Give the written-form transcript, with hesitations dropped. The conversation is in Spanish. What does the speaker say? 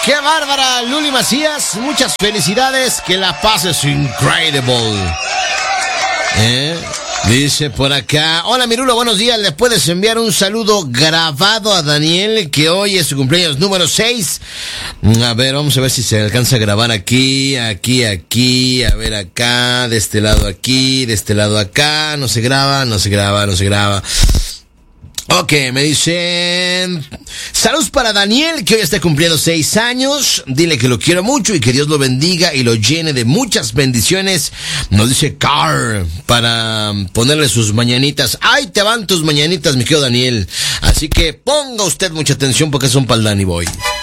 ¡Qué bárbara, Luli Macías! Muchas felicidades, que la pases incredible. Dice por acá: hola Mirulo, buenos días. ¿Le puedes enviar un saludo grabado a Daniel, que hoy es su cumpleaños número 6? A ver, vamos a ver si se alcanza a grabar aquí, a ver acá, de este lado aquí, de este lado acá. No se graba. Ok, me dicen: saludos para Daniel, que hoy está cumpliendo 6 años. Dile que lo quiero mucho y que Dios lo bendiga y lo llene de muchas bendiciones. Nos dice Car, para ponerle sus mañanitas. Ahí te van tus mañanitas, mi querido Daniel. Así que ponga usted mucha atención, porque son para el Danny Boy.